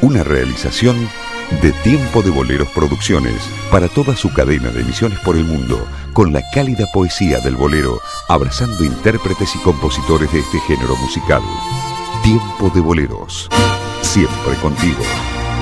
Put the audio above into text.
Una realización de Tiempo de Boleros Producciones para toda su cadena de emisiones por el mundo, con la cálida poesía del bolero, abrazando intérpretes y compositores de este género musical. Tiempo de Boleros, siempre contigo.